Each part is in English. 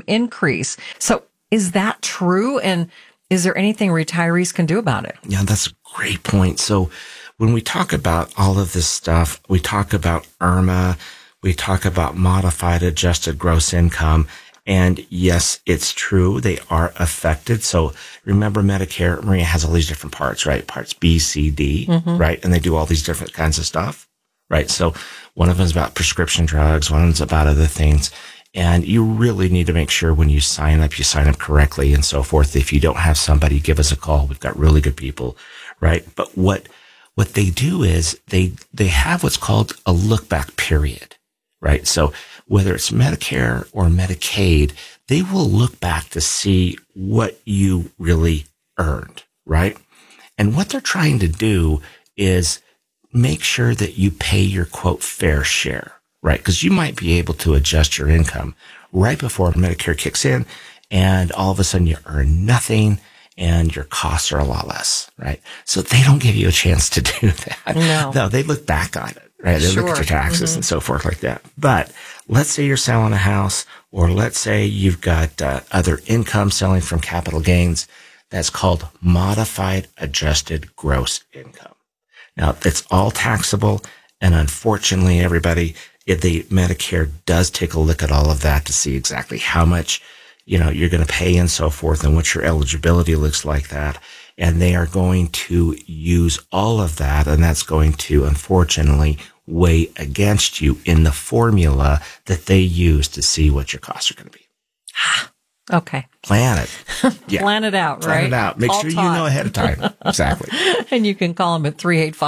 increase. So is that true? And is there anything retirees can do about it? Yeah, that's a great point. So when we talk about all of this stuff, we talk about IRMAA, we talk about modified adjusted gross income. And yes, it's true. They are affected. So remember Medicare, Maria, has all these different parts, right? Parts B, C, D, right? And they do all these different kinds of stuff, right? So one of them is about prescription drugs. One of them is about other things. And you really need to make sure when you sign up correctly and so forth. If you don't have somebody, give us a call. We've got really good people, right? But what they do is they have what's called a look back period, right? So whether it's Medicare or Medicaid, they will look back to see what you really earned, right? And what they're trying to do is make sure that you pay your quote fair share, right? Because you might be able to adjust your income right before Medicare kicks in, and all of a sudden you earn nothing and your costs are a lot less, right? So they don't give you a chance to do that. No, they look back on it, right? They look at your taxes and so forth like that. But let's say you're selling a house, or let's say you've got other income selling from capital gains. That's called modified adjusted gross income. Now, it's all taxable. And unfortunately, everybody, the Medicare does take a look at all of that to see exactly how much, you're going to pay and so forth, and what your eligibility looks like that. And they are going to use all of that, and that's going to, unfortunately, weigh against you in the formula that they use to see what your costs are going to be. Okay. Plan it. Yeah. Plan it out, right? Plan it out. Make sure you know ahead of time. Exactly. And you can call them at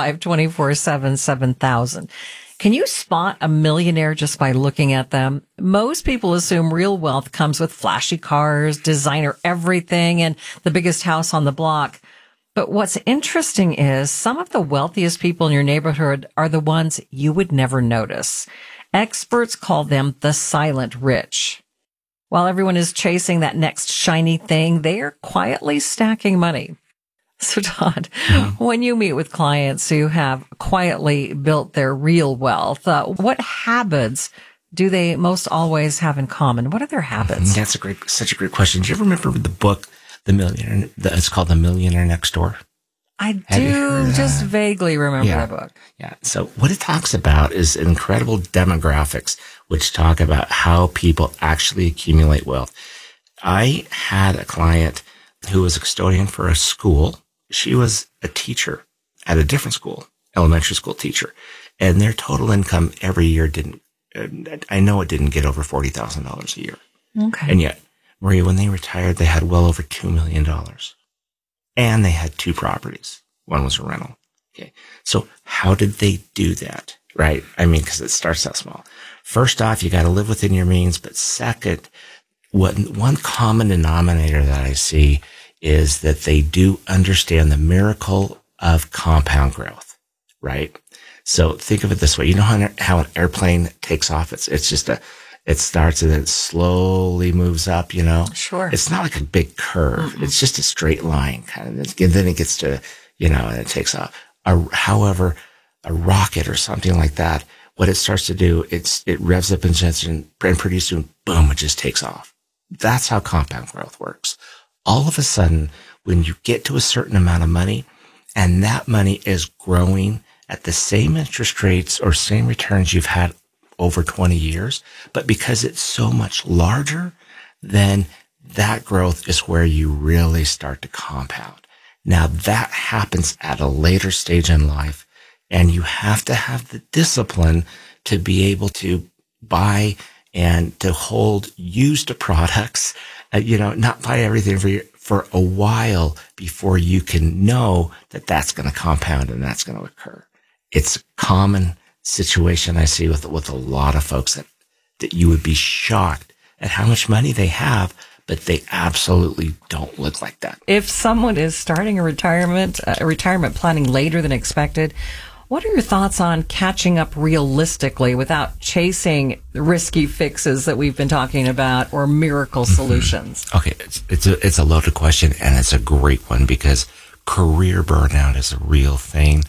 385-247-7000. Can you spot a millionaire just by looking at them? Most people assume real wealth comes with flashy cars, designer everything, and the biggest house on the block. But what's interesting is some of the wealthiest people in your neighborhood are the ones you would never notice. Experts call them the silent rich. While everyone is chasing that next shiny thing, they are quietly stacking money. So Todd, when you meet with clients who have quietly built their real wealth, what habits do they most always have in common? What are their habits? That's such a great question. Do you ever remember the book, The Millionaire? It's called The Millionaire Next Door. I do just vaguely remember that book. Yeah. So what it talks about is incredible demographics, which talk about how people actually accumulate wealth. I had a client who was a custodian for a school. She was a teacher at a different school, elementary school teacher, and their total income every year didn't get over $40,000 a year. Okay. And yet, Maria, when they retired, they had well over $2 million. And they had 2 properties. One was a rental. Okay. So how did they do that? Right? I mean, because it starts out small. First off, you got to live within your means. But second, one common denominator that I see is that they do understand the miracle of compound growth, right? So think of it this way. You know how an airplane takes off? It's just it starts and then it slowly moves up, Sure. It's not like a big curve. Mm-hmm. It's just a straight line kind of, and then it gets to, and it takes off. However, a rocket or something like that, what it starts to do, it revs up and pretty soon, boom, it just takes off. That's how compound growth works. All of a sudden, when you get to a certain amount of money and that money is growing at the same interest rates or same returns you've had over 20 years, but because it's so much larger, then that growth is where you really start to compound. Now that happens at a later stage in life, and you have to have the discipline to be able to buy and to hold used products, not buy everything for a while before you can know that that's going to compound and that's going to occur. It's a common situation I see with a lot of folks that you would be shocked at how much money they have, but they absolutely don't look like that. If someone is starting a retirement planning later than expected, what are your thoughts on catching up realistically without chasing risky fixes that we've been talking about or miracle solutions? Okay, it's a loaded question, and it's a great one because career burnout is a real thing.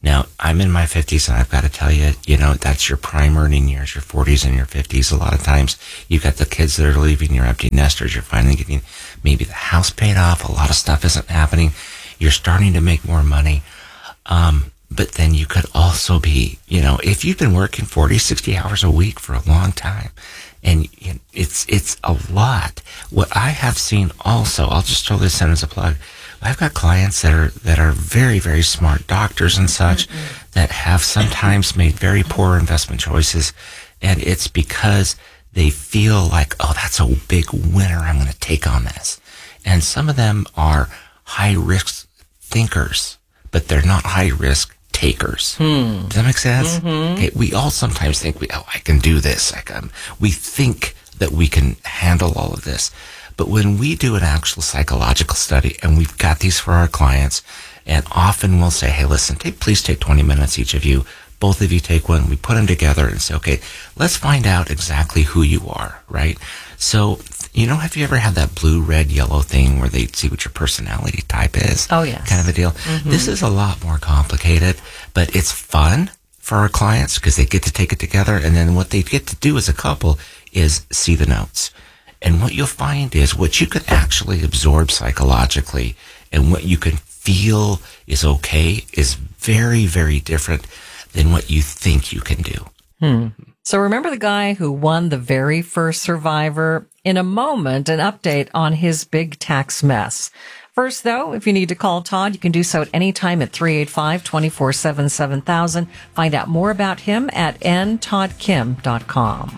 Now, I'm in my 50s, and I've got to tell you, that's your prime earning years, your 40s and your 50s. A lot of times, you've got the kids that are leaving, your empty nesters. You're finally getting maybe the house paid off. A lot of stuff isn't happening. You're starting to make more money. But then you could also be, if you've been working 40, 60 hours a week for a long time, and it's a lot. What I have seen also, I'll just throw this in as a plug. I've got clients that are very, very smart doctors and such that have sometimes made very poor investment choices. And it's because they feel like, oh, that's a big winner. I'm going to take on this. And some of them are high risk thinkers, but they're not high risk takers. Does that make sense? Okay, we all sometimes think, I can do this. We think that we can handle all of this. But when we do an actual psychological study, and we've got these for our clients, and often we'll say, hey, listen, please take 20 minutes, each of you. Both of you take one. We put them together and say, okay, let's find out exactly who you are, right? So, have you ever had that blue, red, yellow thing where they see what your personality type is? Oh, yes. Kind of a deal. This is a lot more complicated, but it's fun for our clients because they get to take it together. And then what they get to do as a couple is see the notes. And what you'll find is what you can actually absorb psychologically and what you can feel is okay is very, very different than what you think you can do. So remember the guy who won the very first Survivor? In a moment, an update on his big tax mess. First, though, if you need to call Todd, you can do so at any time at 385-247-7000. Find out more about him at ntoddkim.com.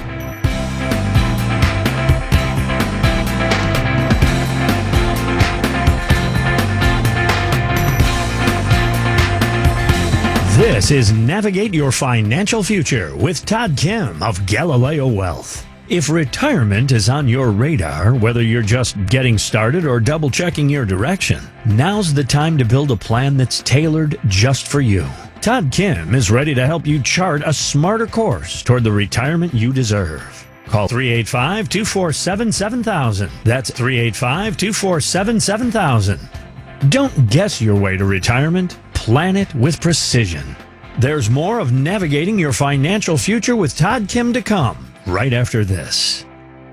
This is Navigate Your Financial Future with Todd Kim of Galileo Wealth. If retirement is on your radar, whether you're just getting started or double-checking your direction, now's the time to build a plan that's tailored just for you. Todd Kim is ready to help you chart a smarter course toward the retirement you deserve. Call 385-247-7000. That's 385-247-7000. Don't guess your way to retirement. Plan it with precision. There's more of Navigating Your Financial Future with Todd Kim to come right after this.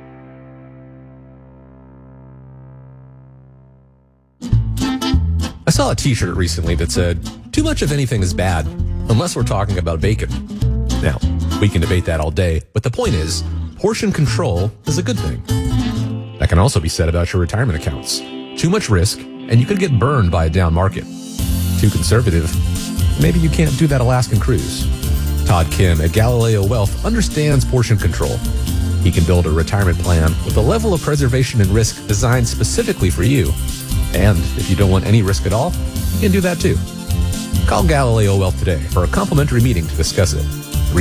I saw a t-shirt recently that said, too much of anything is bad, unless we're talking about bacon. Now, we can debate that all day, but the point is, portion control is a good thing. That can also be said about your retirement accounts. Too much risk, and you could get burned by a down market. Too conservative, maybe you can't do that Alaskan cruise. Todd Kim at Galileo Wealth understands portion control. He can build a retirement plan with a level of preservation and risk designed specifically for you. And if you don't want any risk at all, you can do that too. Call Galileo Wealth today for a complimentary meeting to discuss it.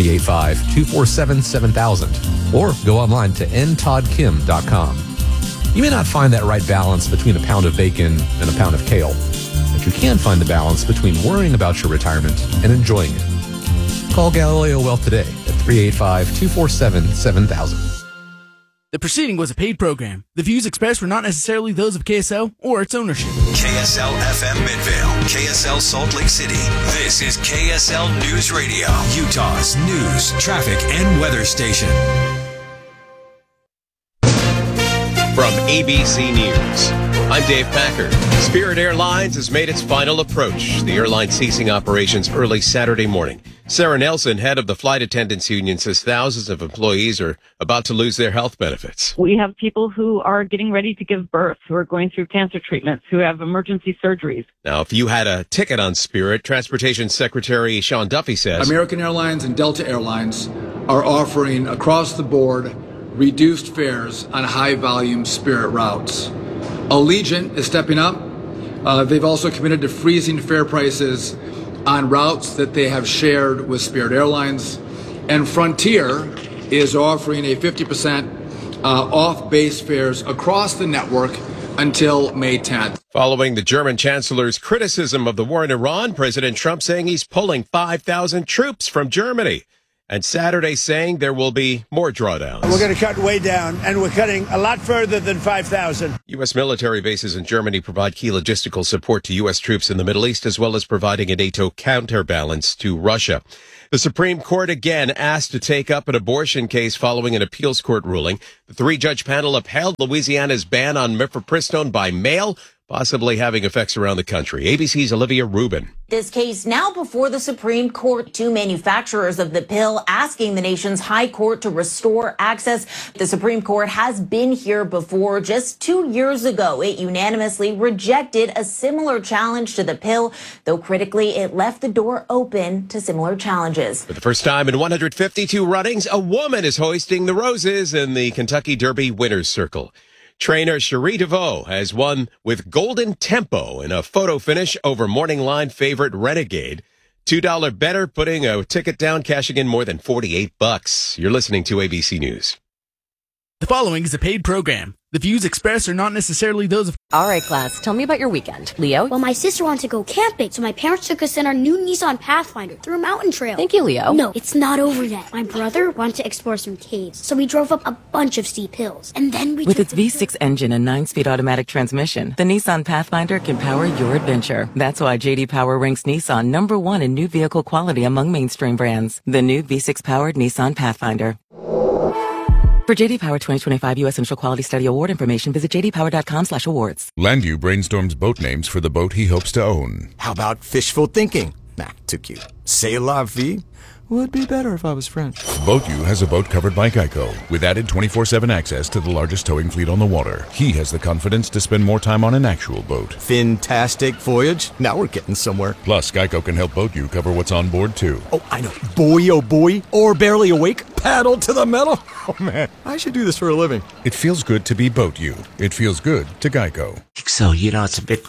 385-247-7000 or go online to ntoddkim.com. You may not find that right balance between a pound of bacon and a pound of kale, but you can find the balance between worrying about your retirement and enjoying it. Call Galileo Wealth today at 385-247-7000. The proceeding was a paid program. The views expressed were not necessarily those of KSL or its ownership. KSL FM Midvale, KSL Salt Lake City. This is KSL News Radio, Utah's news, traffic, and weather station. From ABC News, I'm Dave Packard. Spirit Airlines has made its final approach. The airline ceasing operations early Saturday morning. Sarah Nelson, head of the Flight Attendants Union, says thousands of employees are about to lose their health benefits. We have people who are getting ready to give birth, who are going through cancer treatments, who have emergency surgeries. Now, if you had a ticket on Spirit, Transportation Secretary Sean Duffy says American Airlines and Delta Airlines are offering across the board reduced fares on high-volume Spirit routes. Allegiant is stepping up. They've also committed to freezing fare prices on routes that they have shared with Spirit Airlines. And Frontier is offering a 50% off base fares across the network until May 10th. Following the German Chancellor's criticism of the war in Iran, President Trump saying he's pulling 5,000 troops from Germany. And Saturday saying there will be more drawdowns. We're going to cut way down, and we're cutting a lot further than 5,000. U.S. military bases in Germany provide key logistical support to U.S. troops in the Middle East, as well as providing a NATO counterbalance to Russia. The Supreme Court again asked to take up an abortion case following an appeals court ruling. The three-judge panel upheld Louisiana's ban on mifepristone by mail, possibly having effects around the country. ABC's Olivia Rubin. This case now before the Supreme Court. Two manufacturers of the pill asking the nation's high court to restore access. The Supreme Court has been here before. Just 2 years ago, it unanimously rejected a similar challenge to the pill, though critically it left the door open to similar challenges. For the first time in 152 runnings, a woman is hoisting the roses in the Kentucky Derby Winners Circle. Trainer Cherie DeVoe has won with golden tempo in a photo finish over morning line favorite Renegade. $2 better, putting a ticket down, cashing in more than $48. You're listening to ABC News. The following is a paid program. The views expressed are not necessarily those of... All right, class, tell me about your weekend. Leo? Well, my sister wanted to go camping, so my parents took us in our new Nissan Pathfinder through a mountain trail. Thank you, Leo. No, it's not over yet. My brother wanted to explore some caves, so we drove up a bunch of steep hills. And then we... With its V6 engine and 9-speed automatic transmission, the Nissan Pathfinder can power your adventure. That's why J.D. Power ranks Nissan #1 in new vehicle quality among mainstream brands. The new V6-powered Nissan Pathfinder. For J.D. Power 2025 U.S. Initial Quality Study Award information, visit jdpower.com/awards. Landu brainstorms boat names for the boat he hopes to own. How about fishful thinking? Nah, too cute. C'est la vie? Would be better if I was French. BoatU has a boat covered by Geico, with added 24/7 access to the largest towing fleet on the water. He has the confidence to spend more time on an actual boat. Fantastic voyage. Now we're getting somewhere. Plus, Geico can help BoatU cover what's on board, too. Oh, I know. Boy, oh boy. Or barely awake. Paddle to the metal. Oh, man. I should do this for a living. It feels good to be BoatU. It feels good to Geico. So, it's a bit,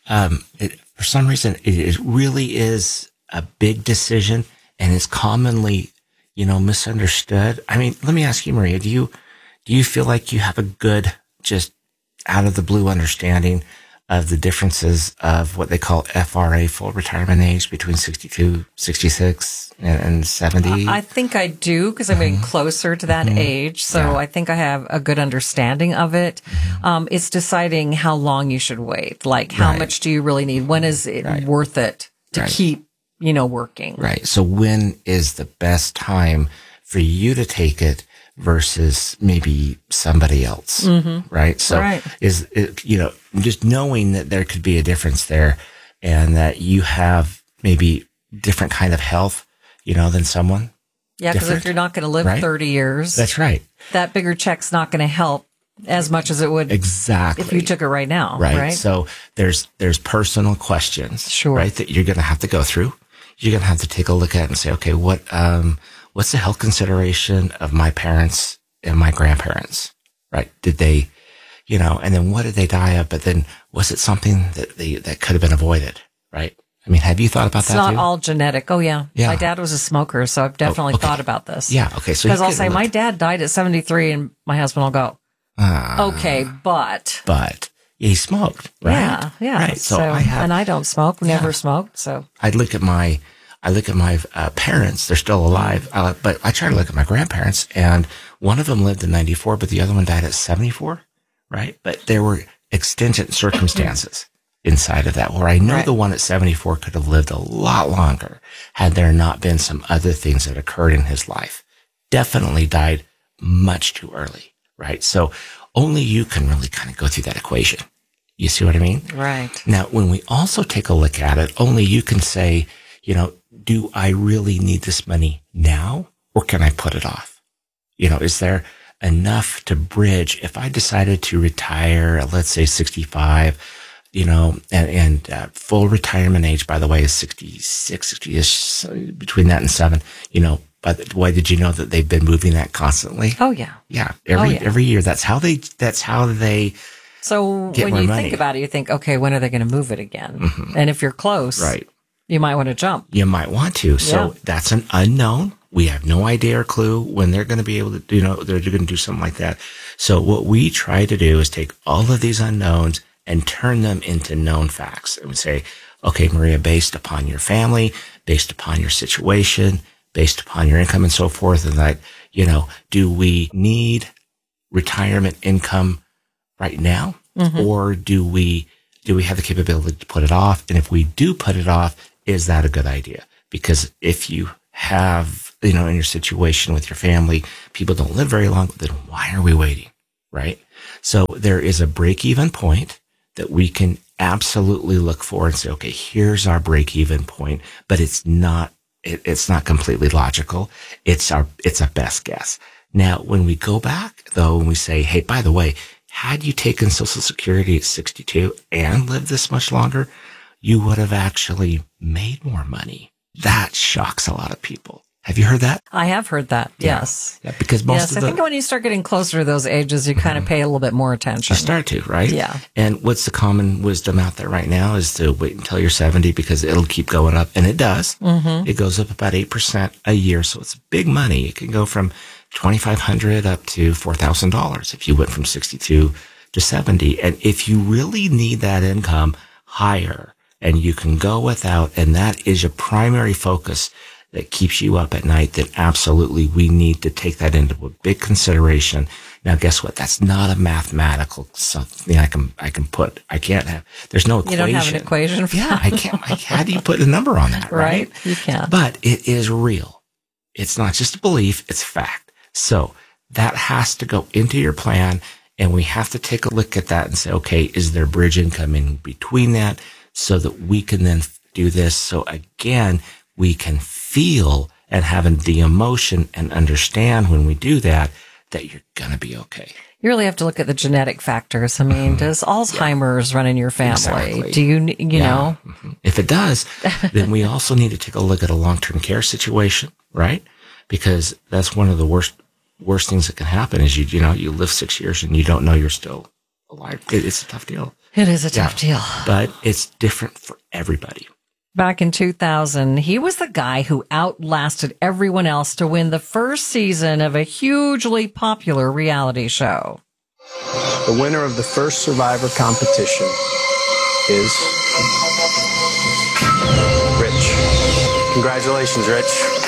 for some reason, it really is a big decision. And it's commonly, misunderstood. I mean, let me ask you, Maria, do you feel like you have a good, just out of the blue understanding of the differences of what they call FRA, full retirement age, between 62, 66, and 70? I think I do, because I'm getting closer to that age. So I think I have a good understanding of it. It's deciding how long you should wait. Like, how much do you really need? When is it worth it to keep working? Right. So when is the best time for you to take it versus maybe somebody else? Right. So is it, just knowing that there could be a difference there and that you have maybe different kind of health, than someone. Yeah. Because if you're not going to live 30 years, that's right. That bigger check's not going to help as much as it would if you took it right now. Right. So there's personal questions, right, that you're going to have to go through. You're going to have to take a look at it and say, okay, what's the health consideration of my parents and my grandparents, right? Did they, and then what did they die of? But then was it something that could have been avoided, right? I mean, have you thought about that too? It's not all genetic. Oh, yeah. My dad was a smoker, so I've definitely thought about this. Yeah, okay. So because I'll say, my dad died at 73, and my husband will go, okay, but. He smoked, right? Yeah. Right. So and I don't smoke, never smoked. So I look at my parents, they're still alive. But I try to look at my grandparents, and one of them lived to 94, but the other one died at 74. Right. But there were exigent circumstances inside of that where I know the one at 74 could have lived a lot longer had there not been some other things that occurred in his life. Definitely died much too early. Right. So only you can really kind of go through that equation. You see what I mean? Right. Now, when we also take a look at it, only you can say, do I really need this money now, or can I put it off? Is there enough to bridge if I decided to retire, let's say 65, and full retirement age, by the way, is 66, 60-ish, between that and 7, By the way, did you know that they've been moving that constantly? Oh yeah. Yeah. Every year. That's how they So when you think about it, you think, okay, when are they going to move it again? And if you're close, you might want to jump. You might want to. So that's an unknown. We have no idea or clue when they're going to be able to, they're going to do something like that. So what we try to do is take all of these unknowns and turn them into known facts. And we say, okay, Maria, based upon your family, based upon your situation, based upon your income and so forth. And like, you know, do we need retirement income right now? Or do we have the capability to put it off? And if we do put it off, is that a good idea? Because if you have, you know, in your situation with your family, people don't live very long, then why are we waiting? Right? So there is a break-even point that we can absolutely look for and say, okay, here's our break-even point, but it's not completely logical. It's a best guess. Now, when we go back though, and we say, hey, by the way, had you taken Social Security at 62 and lived this much longer, you would have actually made more money. That shocks a lot of people. Have you heard that? I have heard that. Yeah. Yes. Yeah, because most of I think when you start getting closer to those ages, you kind of pay a little bit more attention. You start to, right? Yeah. And what's the common wisdom out there right now is to wait until you're 70 because it'll keep going up. And it does. It goes up about 8% a year. So it's big money. It can go from $2,500 up to $4,000 if you went from 62 to 70. And if you really need that income higher and you can go without, and that is your primary focus that keeps you up at night, then absolutely we need to take that into a big consideration. Now, guess what? That's not a mathematical something I can't have, there's no equation. You don't have an equation for that? I can't, how do you put a number on that, right? You can't. But it is real. It's not just a belief, it's fact. So that has to go into your plan, and we have to take a look at that and say, okay, is there bridge income in between that so that we can then do this? So again, we can feel and have the emotion and understand when we do that you're going to be okay. You really have to look at the genetic factors. I mean, does Alzheimer's run in your family? Exactly. Do you know? If it does, then we also need to take a look at a long-term care situation, right? Because that's one of the worst things that can happen is you live 6 years and you don't know you're still alive. It's a tough deal. It is a tough deal. But it's different for everybody. Back in 2000, he was the guy who outlasted everyone else to win the first season of a hugely popular reality show. The winner of the first Survivor competition is Rich. Congratulations, Rich.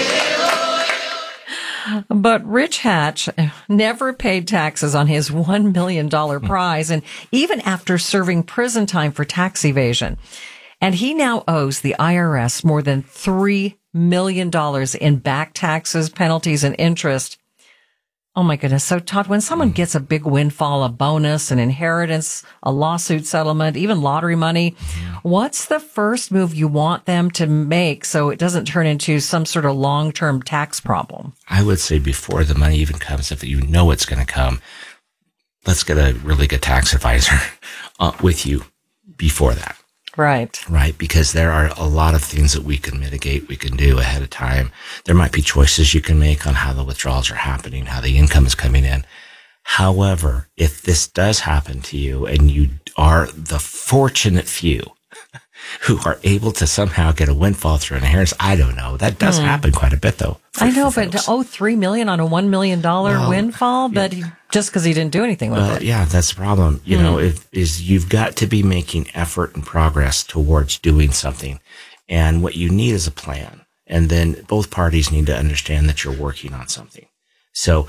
But Rich Hatch never paid taxes on his $1 million prize, and even after serving prison time for tax evasion. And he now owes the IRS more than $3 million in back taxes, penalties, and interest. Oh my goodness. So Todd, when someone gets a big windfall, a bonus, an inheritance, a lawsuit settlement, even lottery money, what's the first move you want them to make so it doesn't turn into some sort of long-term tax problem? I would say before the money even comes, if you know it's going to come, let's get a really good tax advisor with you before that. Right. Right. Because there are a lot of things that we can mitigate, we can do ahead of time. There might be choices you can make on how the withdrawals are happening, how the income is coming in. However, if this does happen to you and you are the fortunate few who are able to somehow get a windfall through an inheritance, I don't know. That does happen quite a bit though. I know, but to owe $3 million on a $1 million windfall, but just because he didn't do anything with it. Yeah, that's the problem. You know, you've got to be making effort and progress towards doing something. And what you need is a plan. And then both parties need to understand that you're working on something. So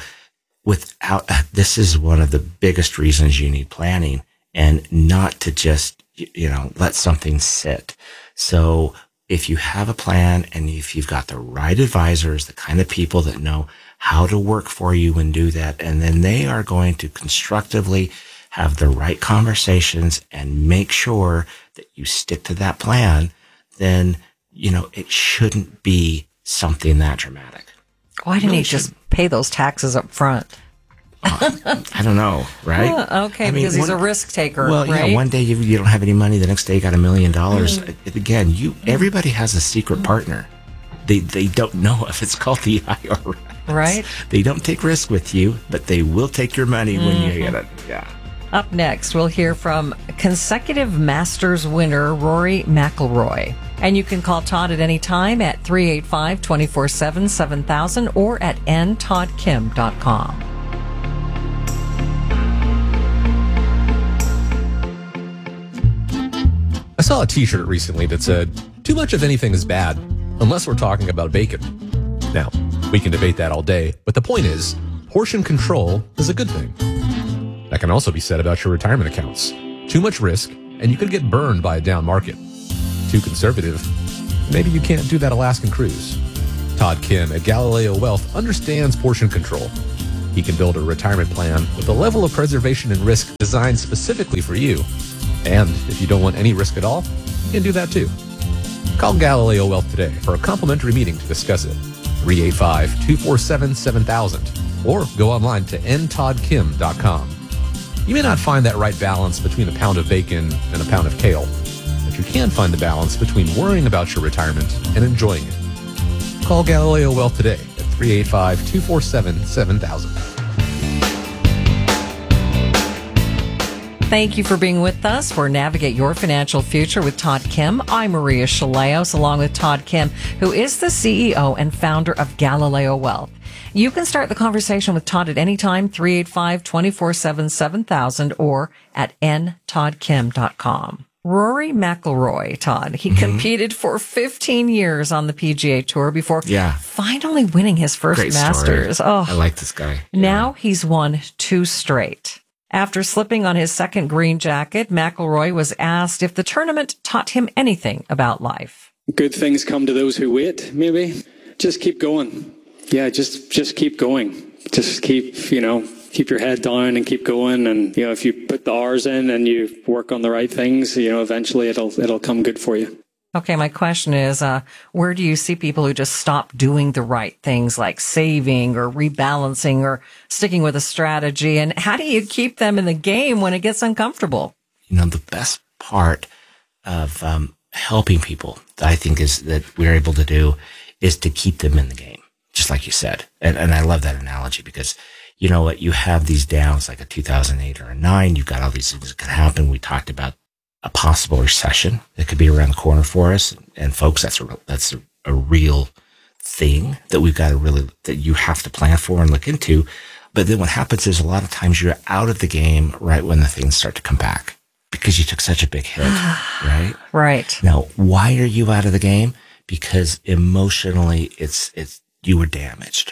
this is one of the biggest reasons you need planning and not to just, let something sit. So if you have a plan and if you've got the right advisors, the kind of people that know how to work for you and do that, and then they are going to constructively have the right conversations and make sure that you stick to that plan, then, it shouldn't be something that dramatic. Why didn't he just pay those taxes up front? I don't know, right? Okay, because he's a risk taker. Well, right? yeah, one day you don't have any money, the next day you got $1 million. Again, everybody has a secret partner. They don't know if it's called the IRS. Right. They don't take risk with you, but they will take your money when you get it. Yeah. Up next, we'll hear from consecutive Masters winner Rory McIlroy. And you can call Todd at any time at 385-24-7, 7000 or at ntoddkim.com. I saw a t-shirt recently that said, "Too much of anything is bad, unless we're talking about bacon." Now, we can debate that all day, but the point is, portion control is a good thing. That can also be said about your retirement accounts. Too much risk, and you could get burned by a down market. Too conservative, maybe you can't do that Alaskan cruise. Todd Kim at Galileo Wealth understands portion control. He can build a retirement plan with a level of preservation and risk designed specifically for you. And if you don't want any risk at all, you can do that too. Call Galileo Wealth today for a complimentary meeting to discuss it. 385-247-7000 or go online to ntoddkim.com. You may not find that right balance between a pound of bacon and a pound of kale, but you can find the balance between worrying about your retirement and enjoying it. Call Galileo Wealth today at 385-247-7000. Thank you for being with us for Navigate Your Financial Future with Todd Kim. I'm Maria Shilaos, along with Todd Kim, who is the CEO and founder of Galileo Wealth. You can start the conversation with Todd at any time, 385-247-7000 or at ntoddkim.com. Rory McIlroy, Todd, he competed for 15 years on the PGA Tour before finally winning his first Great Masters. Story. Oh, I like this guy. Now he's won 2 straight. After slipping on his second green jacket, McIlroy was asked if the tournament taught him anything about life. Good things come to those who wait, maybe. Just keep going. Yeah, just keep going. Just keep your head down and keep going. And, if you put the hours in and you work on the right things, eventually it'll come good for you. Okay, my question is, where do you see people who just stop doing the right things like saving or rebalancing or sticking with a strategy? And how do you keep them in the game when it gets uncomfortable? The best part of helping people that I think is that we're able to do is to keep them in the game, just like you said. And I love that analogy because you know what? You have these downs like a 2008 or a 9. You've got all these things that can happen. We talked about a possible recession that could be around the corner for us. And folks, that's a real thing that we've got to that you have to plan for and look into. But then what happens is a lot of times you're out of the game right when the things start to come back because you took such a big hit, right? Right. Now, why are you out of the game? Because emotionally you were damaged.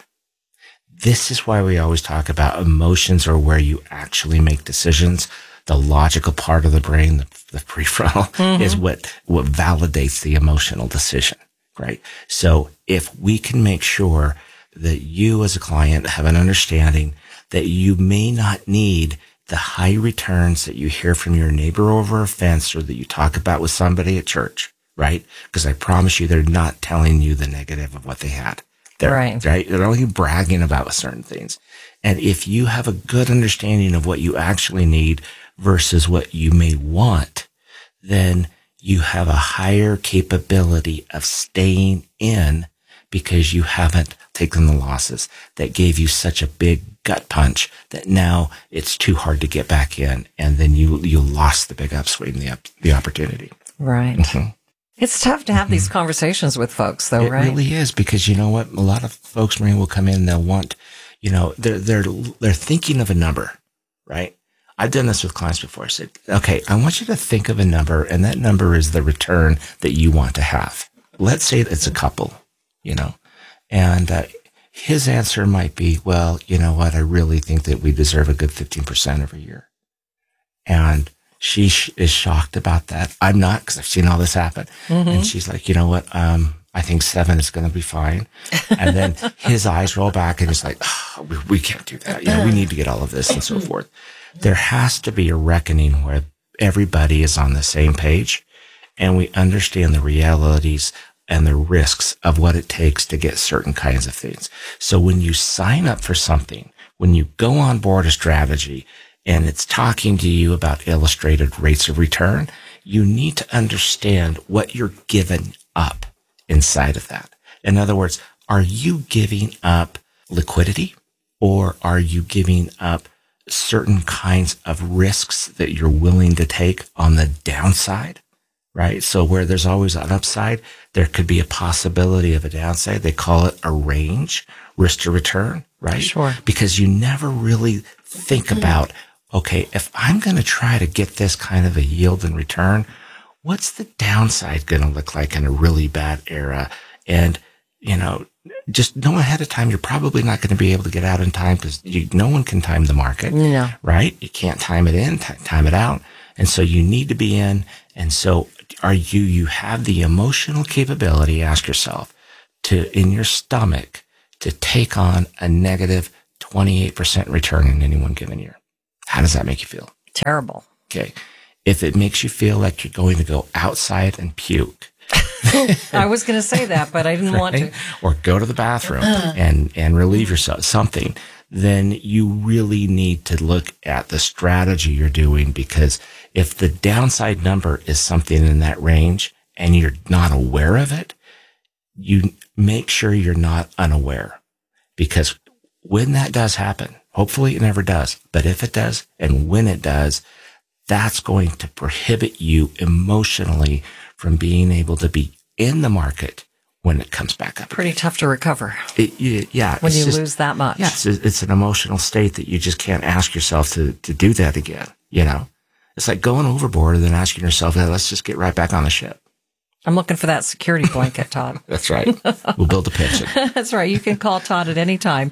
This is why we always talk about emotions are where you actually make decisions. The logical part of the brain, the prefrontal, is what validates the emotional decision, right? So if we can make sure that you as a client have an understanding that you may not need the high returns that you hear from your neighbor over a fence or that you talk about with somebody at church, right? Because I promise you, they're not telling you the negative of what they had. Right? They're only bragging about certain things. And if you have a good understanding of what you actually need versus what you may want, then you have a higher capability of staying in because you haven't taken the losses that gave you such a big gut punch that now it's too hard to get back in. And then you lost the big upswing, the opportunity. Right. Mm-hmm. It's tough to have these conversations with folks, though, right? It really is, because you know what? A lot of folks, Maria, will come in and they'll want, they're thinking of a number, right? I've done this with clients before. I said, okay, I want you to think of a number, and that number is the return that you want to have. Let's say it's a couple, and his answer might be, well, you know what? I really think that we deserve a good 15% every year. And she is shocked about that. I'm not, because I've seen all this happen. Mm-hmm. And she's like, you know what? I think 7 is going to be fine. And then his eyes roll back and he's like, oh, we can't do that. We need to get all of this and so forth. There has to be a reckoning where everybody is on the same page and we understand the realities and the risks of what it takes to get certain kinds of things. So when you sign up for something, when you go on board a strategy, and it's talking to you about illustrated rates of return, you need to understand what you're giving up inside of that. In other words, are you giving up liquidity or are you giving up certain kinds of risks that you're willing to take on the downside, right? So where there's always an upside, there could be a possibility of a downside. They call it a range, risk to return, right? Sure. Because you never really think about, okay, if I'm going to try to get this kind of a yield and return, what's the downside going to look like in a really bad era? And just know ahead of time, you're probably not going to be able to get out in time because no one can time the market, right? You can't time it in, time it out. And so you need to be in. And so you have the emotional capability, ask yourself, in your stomach, to take on a negative 28% return in any one given year. How does that make you feel? Terrible. Okay. If it makes you feel like you're going to go outside and puke. I was going to say that, but I didn't want to. Or go to the bathroom and relieve yourself, something, then you really need to look at the strategy you're doing, because if the downside number is something in that range and you're not aware of it, you make sure you're not unaware, because when that does happen, hopefully it never does, but if it does, and when it does, that's going to prohibit you emotionally from being able to be in the market when it comes back up. Pretty tough to recover. When you lose that much. Yeah, it's an emotional state that you just can't ask yourself to do that again. It's like going overboard and then asking yourself, hey, let's just get right back on the ship. I'm looking for that security blanket, Todd. That's right. We'll build a pension. That's right. You can call Todd at any time,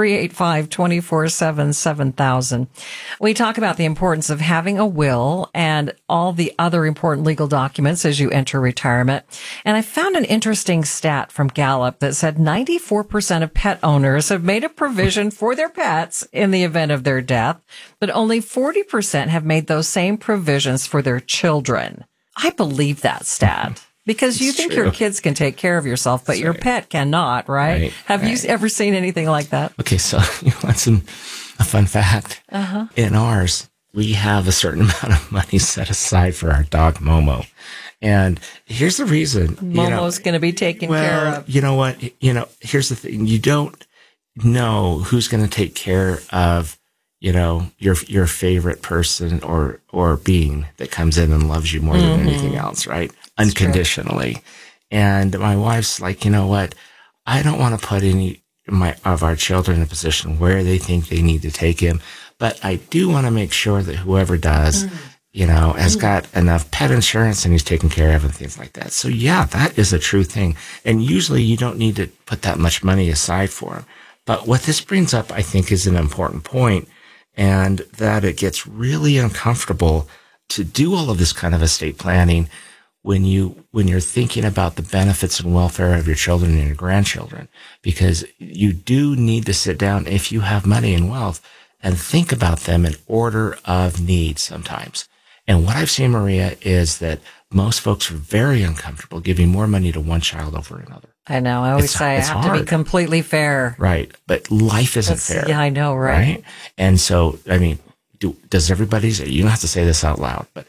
385-247-7000. We talk about the importance of having a will and all the other important legal documents as you enter retirement. And I found an interesting stat from Gallup that said 94% of pet owners have made a provision for their pets in the event of their death, but only 40% have made those same provisions for their children. I believe that stat. Because you think your kids can take care of yourself, but your pet cannot, right? Have you ever seen anything like that? Okay, so you want a fun fact? In ours, we have a certain amount of money set aside for our dog, Momo. And here's the reason. Momo's going to be taken care of. You know what? Here's the thing. You don't know who's going to take care of your favorite person or being that comes in and loves you more than anything else, right? Unconditionally. And my wife's like, you know what? I don't want to put any of our children in a position where they think they need to take him, but I do want to make sure that whoever does, has got enough pet insurance and he's taken care of and things like that. So yeah, that is a true thing. And usually you don't need to put that much money aside for him. But what this brings up, I think, is an important point. And that it gets really uncomfortable to do all of this kind of estate planning when you're thinking about the benefits and welfare of your children and your grandchildren, because you do need to sit down, if you have money and wealth, and think about them in order of need sometimes. And what I've seen, Maria, is that most folks are very uncomfortable giving more money to one child over another. I know. I always say I have to be completely fair. Right. But life isn't fair. Yeah, I know, right? And so, does everybody say, you don't have to say this out loud, but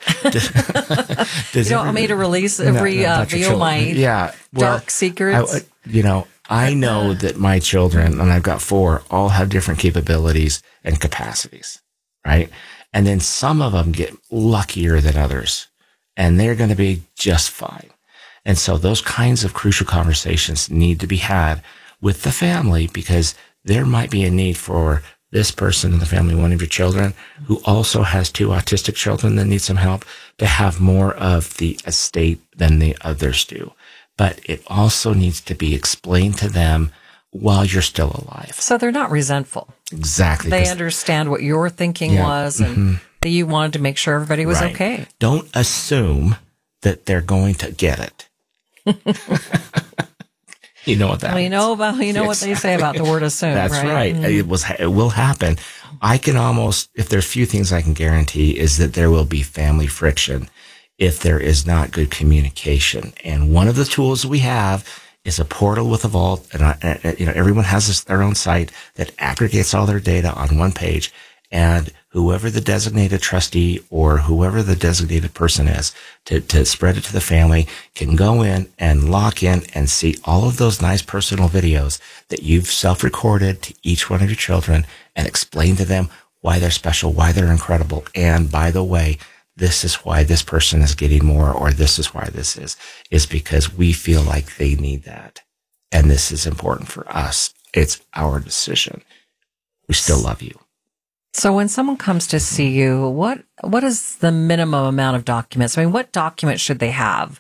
does you want me to release reveal my dark secrets? I know that my children, and I've got 4, all have different capabilities and capacities, right? And then some of them get luckier than others, and they're going to be just fine. And so those kinds of crucial conversations need to be had with the family, because there might be a need for this person in the family, one of your children, who also has 2 autistic children that need some help, to have more of the estate than the others do. But it also needs to be explained to them while you're still alive. So they're not resentful. Exactly. They understand what your thinking was, and that you wanted to make sure everybody was okay. Don't assume that they're going to get it. You know what that means. What they say about the word assume. That's right. It will happen. I can if there's few things I can guarantee, is that there will be family friction if there is not good communication. And one of the tools we have is a portal with a vault, and everyone has their own site that aggregates all their data on one page, and whoever the designated trustee or whoever the designated person is to spread it to the family can go in and lock in and see all of those nice personal videos that you've self-recorded to each one of your children, and explain to them why they're special, why they're incredible. And by the way, this is why this person is getting more, or this is why this is because we feel like they need that. And this is important for us. It's our decision. We still love you. So when someone comes to see you, what is the minimum amount of documents? What documents should they have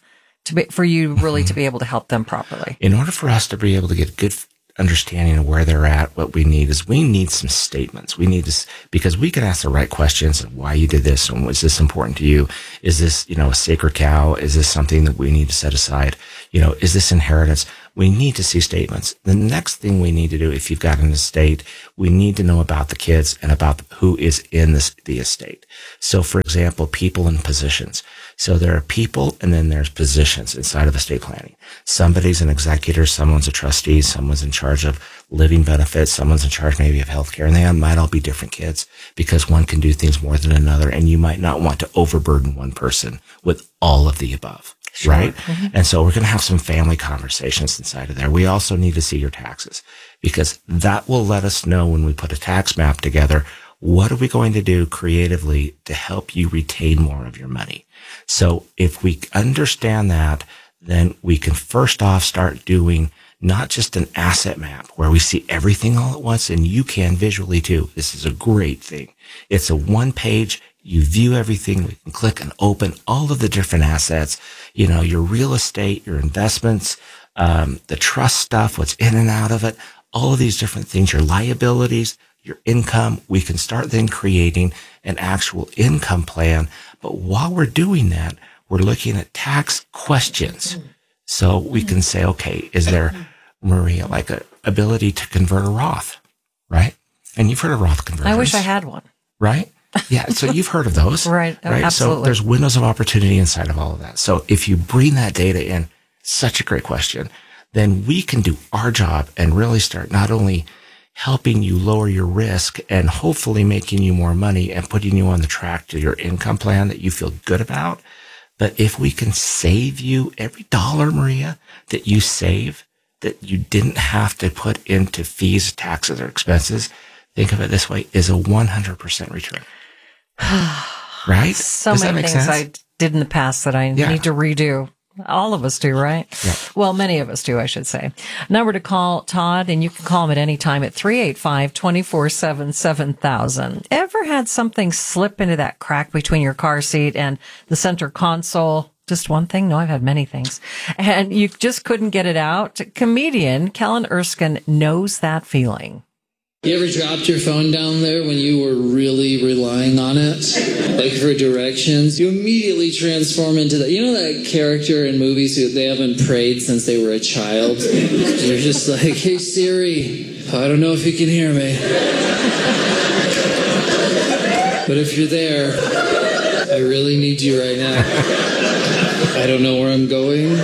for you really to be able to help them properly? In order for us to be able to get good understanding of where they're at, what we need some statements. We need to, because we can ask the right questions of why you did this and was this important to you? Is this, a sacred cow? Is this something that we need to set aside? Is this inheritance? We need to see statements. The next thing we need to do, if you've got an estate, we need to know about the kids and about who is in the estate. So, for example, people and positions. So there are people and then there's positions inside of estate planning. Somebody's an executor, someone's a trustee, someone's in charge of living benefits, someone's in charge maybe of healthcare, and they might all be different kids because one can do things more than another, and you might not want to overburden one person with all of the above. Sure. Right? Mm-hmm. And so we're going to have some family conversations inside of there. We also need to see your taxes because that will let us know when we put a tax map together, what are we going to do creatively to help you retain more of your money? So if we understand that, then we can first off start doing not just an asset map where we see everything all at once, and you can visually too. This is a great thing. It's a one page. You view everything. We can click and open all of the different assets, your real estate, your investments, the trust stuff, what's in and out of it, all of these different things, your liabilities, your income. We can start then creating an actual income plan. But while we're doing that, we're looking at tax questions. So we can say, okay, is there, Maria, like a ability to convert a Roth, right? And you've heard of Roth converters. I wish I had one. Right? Yeah. So you've heard of those. Right. Right. Absolutely. So there's windows of opportunity inside of all of that. So if you bring that data in, such a great question, then we can do our job and really start not only helping you lower your risk and hopefully making you more money and putting you on the track to your income plan that you feel good about. But if we can save you every dollar, Maria, that you save, that you didn't have to put into fees, taxes, or expenses, think of it this way, is a 100% return. Right? So Does many that make things sense? I did in the past that I need to redo. All of us do, right? Yeah. Well, many of us do, I should say. Number to call Todd, and you can call him at any time at 385-247-7000. Ever had something slip into that crack between your car seat and the center console? Just one thing? No, I've had many things. And you just couldn't get it out? Comedian Kellen Erskine knows that feeling. You ever dropped your phone down there when you were really relying on it? Like for directions? You immediately transform into that. You know that character in movies who they haven't prayed since they were a child? You're just like, hey Siri, I don't know if you can hear me. But if you're there, I really need you right now. I don't know where I'm going.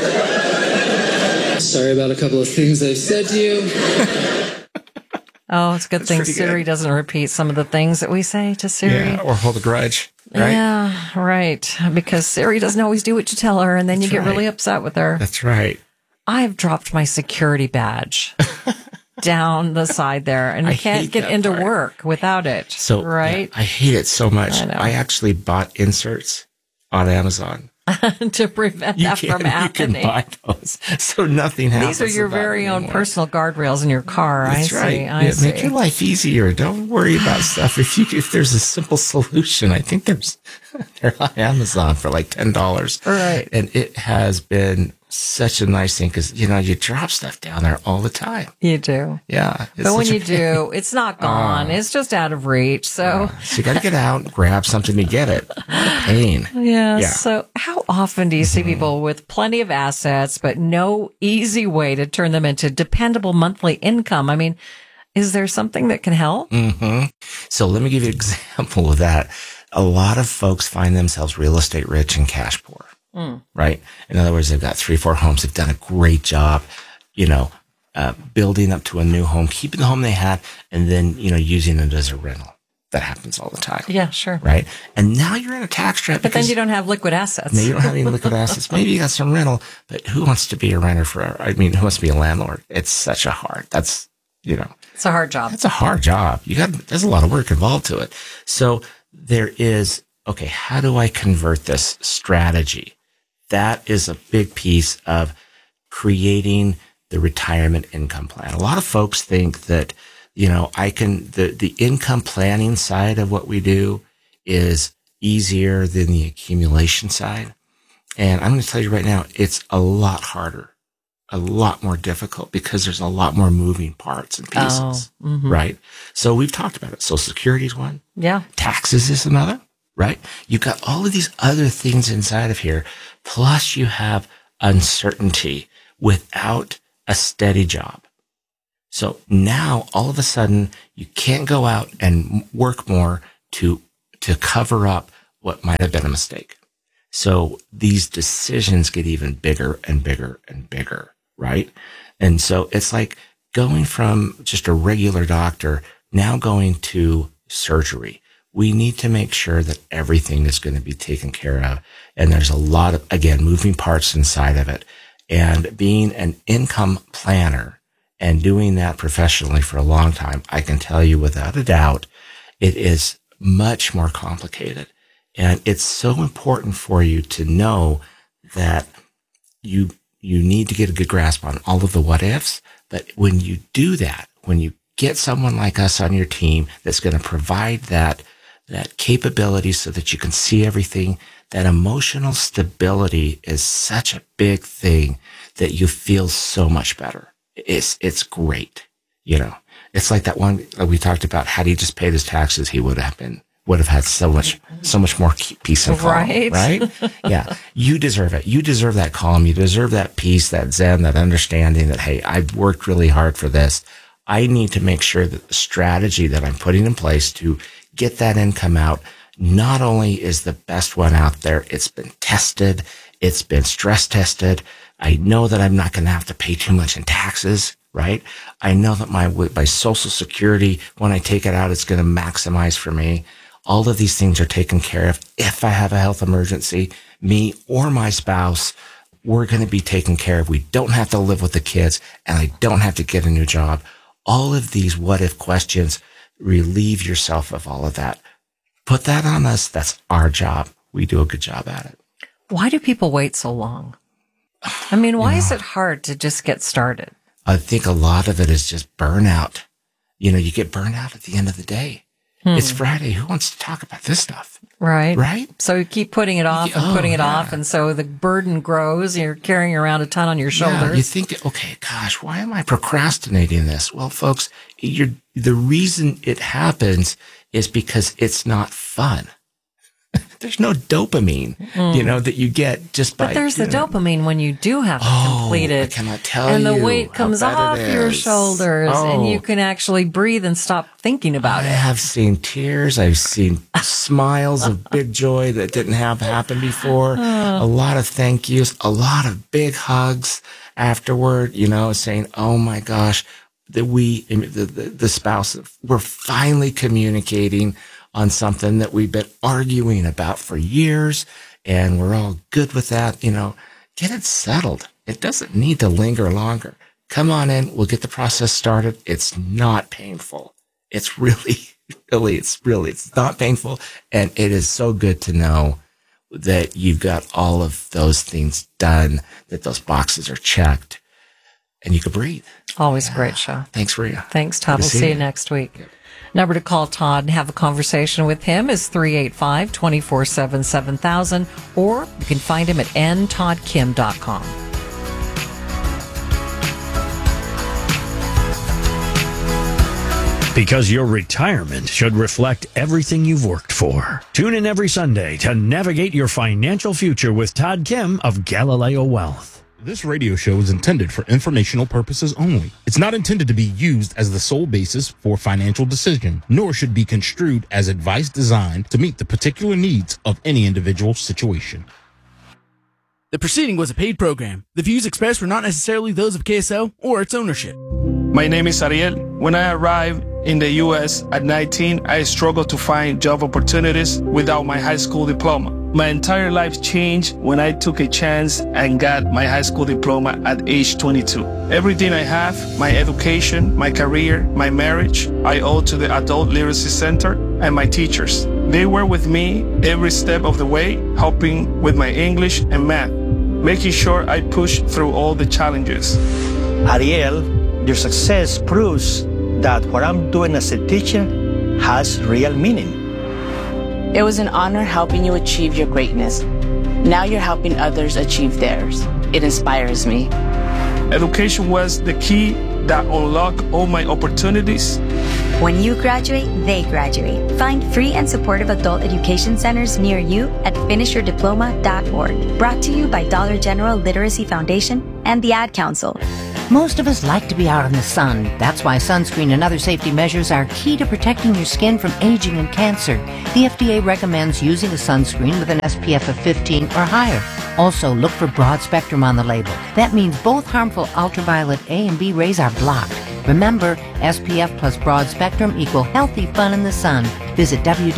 Sorry about a couple of things I've said to you. Oh, it's a good thing Siri doesn't repeat some of the things that we say to Siri. Yeah, or hold a grudge, right? Yeah, right. Because Siri doesn't always do what you tell her, and then you get really upset with her. That's right. I've dropped my security badge down the side there, and I can't get into work without it. So, right? I hate it so much. I know. I actually bought inserts on Amazon. To prevent that from happening. You can buy those, so nothing happens. These are your very own personal guardrails in your car. That's right. I see. Make your life easier. Don't worry about stuff. If there's a simple solution, I think they're on Amazon for like $10. Right. And it has been such a nice thing because, you drop stuff down there all the time. You do. Yeah. But when you do, it's not gone. It's just out of reach. So you got to get out and grab something to get it. Pain. Yeah. So how often do you see people with plenty of assets, but no easy way to turn them into dependable monthly income? I mean, is there something that can help? Mm-hmm. So let me give you an example of that. A lot of folks find themselves real estate rich and cash poor. Right? In other words, they've got 3-4 homes. They've done a great job, building up to a new home, keeping the home they had, and then, using it as a rental. That happens all the time. Yeah, sure. Right? And now you're in a tax trap. But then you don't have liquid assets. No, you don't have any liquid assets. Maybe you got some rental, but who wants to be a renter who wants to be a landlord? It's such a hard, it's a hard job. It's a hard job. There's a lot of work involved to it. So there is, okay, how do I convert this strategy? That is a big piece of creating the retirement income plan. A lot of folks think that, the income planning side of what we do is easier than the accumulation side. And I'm going to tell you right now, it's a lot harder, a lot more difficult because there's a lot more moving parts and pieces, right? So we've talked about it. Social Security is one. Yeah. Taxes is another, right? You've got all of these other things inside of here. Plus you have uncertainty without a steady job. So now all of a sudden you can't go out and work more to cover up what might have been a mistake. So these decisions get even bigger and bigger and bigger, right? And so it's like going from just a regular doctor now going to surgery. We need to make sure that everything is going to be taken care of. And there's a lot of, again, moving parts inside of it. And being an income planner and doing that professionally for a long time, I can tell you without a doubt, it is much more complicated. And it's so important for you to know that you need to get a good grasp on all of the what ifs. But when you do that, when you get someone like us on your team that's going to provide that capability so that you can see everything, that emotional stability is such a big thing that you feel so much better. It's great. You know, it's like that one we talked about. Had he just paid his taxes, he would have had so much more peace and calm, right? Yeah. You deserve it. You deserve that calm. You deserve that peace, that zen, that understanding that, hey, I've worked really hard for this. I need to make sure that the strategy that I'm putting in place to get that income out not only is the best one out there, it's been tested, it's been stress tested. I know that I'm not going to have to pay too much in taxes, right? I know that my Social Security, when I take it out, it's going to maximize for me. All of these things are taken care of. If I have a health emergency, me or my spouse, we're going to be taken care of. We don't have to live with the kids, and I don't have to get a new job. All of these what if questions, relieve yourself of all of that. Put that on us. That's our job. We do a good job at it. Why do people wait so long? I mean, why is it hard to just get started? I think a lot of it is just burnout. You know, you get burned out at the end of the day. It's Friday. Who wants to talk about this stuff? Right. Right? So you keep putting it off and putting it off. And so the burden grows. You're carrying around a ton on your shoulders. Yeah, you think, okay, gosh, why am I procrastinating this? Well, folks, the reason it happens is because it's not fun. There's no dopamine, that you get just by. But there's the dopamine when you do have it completed. I cannot tell you. And the weight comes off your shoulders and you can actually breathe and stop thinking about it. I have seen tears. I've seen smiles of big joy that didn't happen before. A lot of thank yous, a lot of big hugs afterward, saying, oh my gosh, the spouse, we're finally communicating on something that we've been arguing about for years, and we're all good with that. Get it settled. It doesn't need to linger longer. Come on in. We'll get the process started. It's not painful. It's it's not painful. And it is so good to know that you've got all of those things done, that those boxes are checked, and you can breathe. Always a great show. Thanks, Rhea. Thanks, Todd. We'll see you next week. Yep. Number to call Todd and have a conversation with him is 385-247-7000, or you can find him at ntoddkim.com. Because your retirement should reflect everything you've worked for. Tune in every Sunday to navigate your financial future with Todd Kim of Galileo Wealth. This radio show is intended for informational purposes only. It's not intended to be used as the sole basis for financial decision, nor should be construed as advice designed to meet the particular needs of any individual situation. The proceeding was a paid program. The views expressed were not necessarily those of KSL or its ownership. My name is Ariel. When I arrived in the U.S. at 19, I struggled to find job opportunities without my high school diploma. My entire life changed when I took a chance and got my high school diploma at age 22. Everything I have, my education, my career, my marriage, I owe to the Adult Literacy Center and my teachers. They were with me every step of the way, helping with my English and math, making sure I pushed through all the challenges. Ariel, your success proves that what I'm doing as a teacher has real meaning. It was an honor helping you achieve your greatness. Now you're helping others achieve theirs. It inspires me. Education was the key that unlocked all my opportunities. When you graduate, they graduate. Find free and supportive adult education centers near you at finishyourdiploma.org. Brought to you by Dollar General Literacy Foundation and the Ad Council. Most of us like to be out in the sun. That's why sunscreen and other safety measures are key to protecting your skin from aging and cancer. The FDA recommends using a sunscreen with an SPF of 15 or higher. Also, look for broad spectrum on the label. That means both harmful ultraviolet A and B rays are blocked. Remember, SPF plus broad spectrum equal healthy fun in the sun. Visit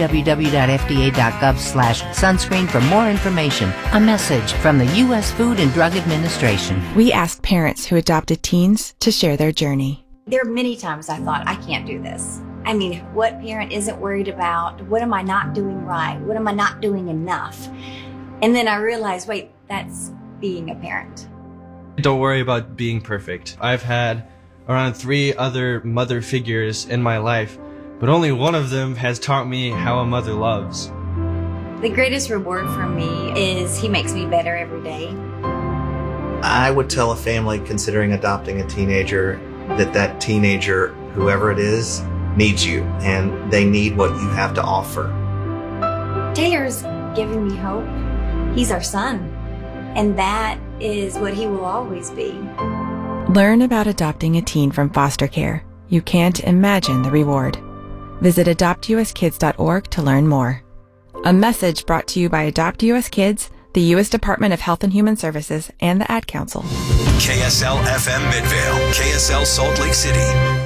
www.fda.gov/sunscreen for more information. A message from the U.S. Food and Drug Administration. We asked parents who adopted teens to share their journey. There are many times I thought, I can't do this. I mean, what parent isn't worried about? What am I not doing right? What am I not doing enough? And then I realized, wait, that's being a parent. Don't worry about being perfect. I've had around 3 other mother figures in my life, but only one of them has taught me how a mother loves. The greatest reward for me is he makes me better every day. I would tell a family considering adopting a teenager that teenager, whoever it is, needs you, and they need what you have to offer. Taylor's giving me hope. He's our son, and that is what he will always be. Learn about adopting a teen from foster care. You can't imagine the reward. Visit adoptuskids.org to learn more. A message brought to you by Adopt US Kids, the U.S. Department of Health and Human Services, and the Ad Council. KSL FM Midvale, KSL Salt Lake City.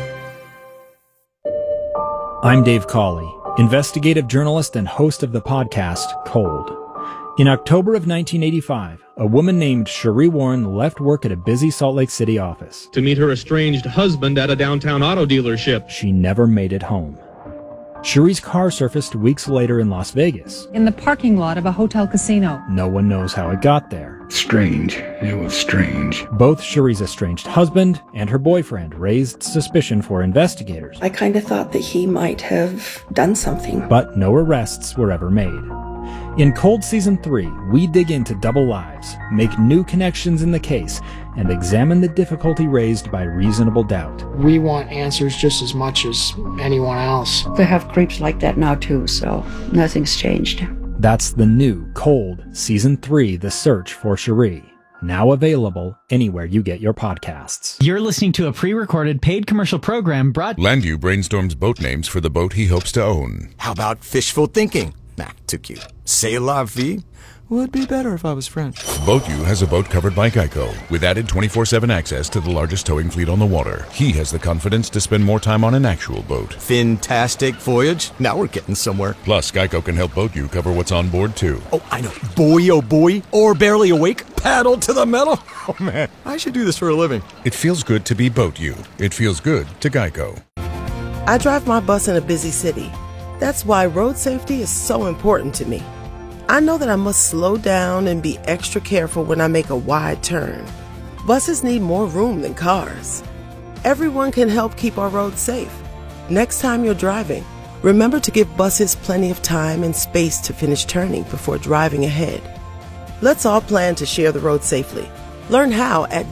I'm Dave Cawley, investigative journalist and host of the podcast Cold. In October of 1985, a woman named Cherie Warren left work at a busy Salt Lake City office to meet her estranged husband at a downtown auto dealership. She never made it home. Cherie's car surfaced weeks later in Las Vegas. In the parking lot of a hotel casino. No one knows how it got there. Strange. It was strange. Both Cherie's estranged husband and her boyfriend raised suspicion for investigators. I kind of thought that he might have done something. But no arrests were ever made. In Cold Season 3, we dig into double lives, make new connections in the case, and examine the difficulty raised by reasonable doubt. We want answers just as much as anyone else. They have creeps like that now too, so nothing's changed. That's the new Cold Season 3, The Search for Cherie. Now available anywhere you get your podcasts. You're listening to a pre-recorded paid commercial program brought... Landview brainstorms boat names for the boat he hopes to own. How about fishful thinking? Nah, too cute. C'est la vie? Would be better if I was French. BoatU has a boat covered by Geico, with added 24/7 access to the largest towing fleet on the water. He has the confidence to spend more time on an actual boat. Fantastic voyage. Now we're getting somewhere. Plus, Geico can help BoatU cover what's on board, too. Oh, I know. Boy, oh boy, or barely awake, paddle to the metal. Oh, man, I should do this for a living. It feels good to be BoatU. It feels good to Geico. I drive my bus in a busy city. That's why road safety is so important to me. I know that I must slow down and be extra careful when I make a wide turn. Buses need more room than cars. Everyone can help keep our roads safe. Next time you're driving, remember to give buses plenty of time and space to finish turning before driving ahead. Let's all plan to share the road safely. Learn how at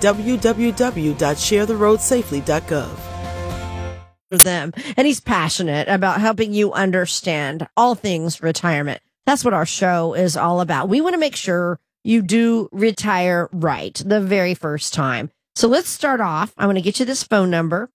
www.sharetheroadsafely.gov. For them, and he's passionate about helping you understand all things retirement. That's what our show is all about. We want to make sure you do retire right the very first time. So let's start off. I want to get you this phone number,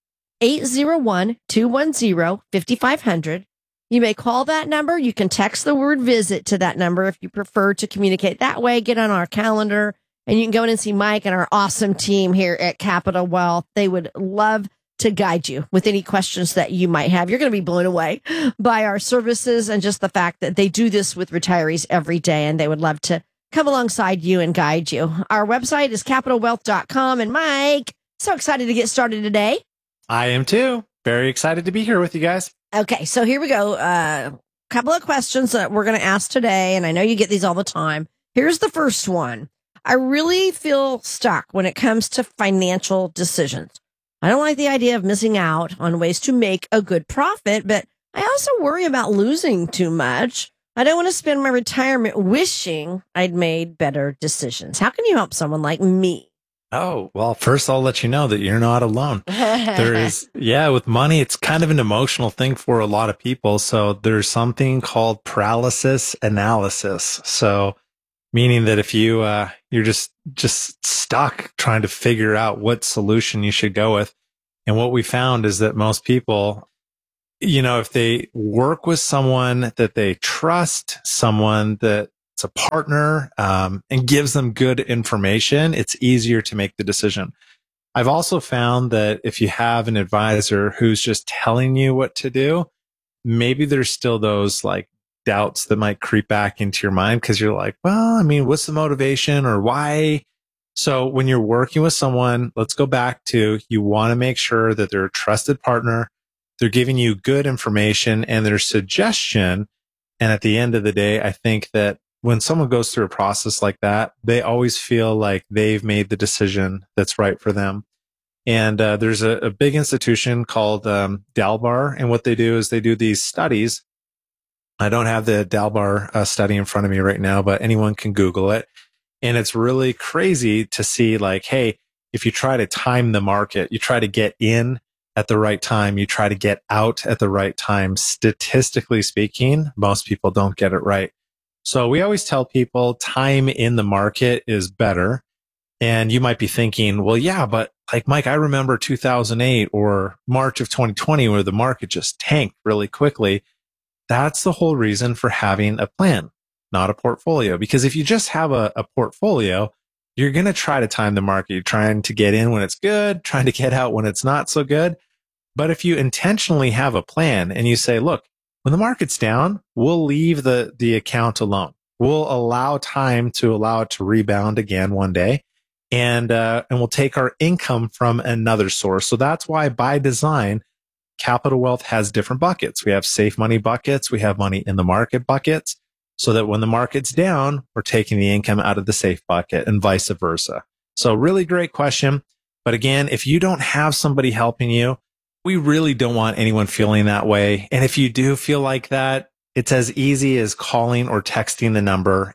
801-210-5500. You may call that number. You can text the word visit to that number if you prefer to communicate that way. Get on our calendar and you can go in and see Mike and our awesome team here at Capital Wealth. They would love to guide you with any questions that you might have. You're going to be blown away by our services and just the fact that they do this with retirees every day, and they would love to come alongside you and guide you. Our website is capitalwealth.com. And Mike, so excited to get started today. I am too. Very excited to be here with you guys. Okay, so here we go. Couple of questions that we're going to ask today, and I know you get these all the time. Here's the first one. I really feel stuck when it comes to financial decisions. I don't like the idea of missing out on ways to make a good profit, but I also worry about losing too much. I don't want to spend my retirement wishing I'd made better decisions. How can you help someone like me? Oh, well, first I'll let you know that you're not alone. There is, with money, it's kind of an emotional thing for a lot of people. So there's something called paralysis analysis. So meaning that if you're just stuck trying to figure out what solution you should go with. And what we found is that most people, if they work with someone that they trust, someone that's a partner, and gives them good information, it's easier to make the decision. I've also found that if you have an advisor who's just telling you what to do, maybe there's still those like doubts that might creep back into your mind because you're like, well, I mean, what's the motivation or why? So when you're working with someone, let's go back to, you want to make sure that they're a trusted partner. They're giving you good information and their suggestion. And at the end of the day, I think that when someone goes through a process like that, they always feel like they've made the decision that's right for them. And there's a big institution called Dalbar. And what they do is they do these studies. I don't have the Dalbar study in front of me right now, but anyone can Google it. And it's really crazy to see like, hey, if you try to time the market, you try to get in at the right time, you try to get out at the right time. Statistically speaking, most people don't get it right. So we always tell people time in the market is better. And you might be thinking, well, yeah, but like Mike, I remember 2008 or March of 2020 where the market just tanked really quickly. That's the whole reason for having a plan, not a portfolio. Because if you just have a portfolio, you're going to try to time the market. You're trying to get in when it's good, trying to get out when it's not so good. But if you intentionally have a plan and you say, look, when the market's down, we'll leave the account alone. We'll allow time to allow it to rebound again one day. And we'll take our income from another source. So that's why by design, Capital Wealth has different buckets. We have safe money buckets. We have money in the market buckets, so that when the market's down, we're taking the income out of the safe bucket and vice versa. So really great question. But again, if you don't have somebody helping you, we really don't want anyone feeling that way. And if you do feel like that, it's as easy as calling or texting the number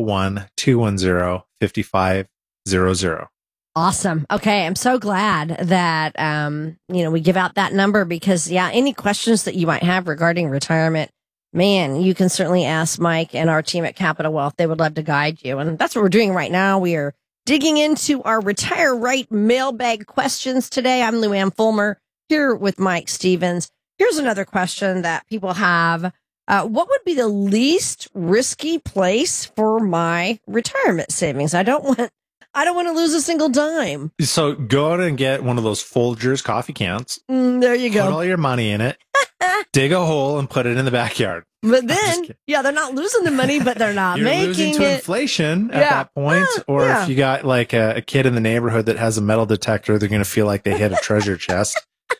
801-210-5500. Awesome. Okay. I'm so glad that, we give out that number because, any questions that you might have regarding retirement, man, you can certainly ask Mike and our team at Capital Wealth. They would love to guide you. And that's what we're doing right now. We are digging into our Retire Right mailbag questions today. I'm Luann Fulmer here with Mike Stevens. Here's another question that people have. What would be the least risky place for my retirement savings? I don't want to lose a single dime. So go out and get one of those Folgers coffee cans. There you go. Put all your money in it. Dig a hole and put it in the backyard. But then, they're not losing the money, but they're not You're making losing to inflation at that point. Or if you got like a kid in the neighborhood that has a metal detector, they're going to feel like they hit a treasure chest.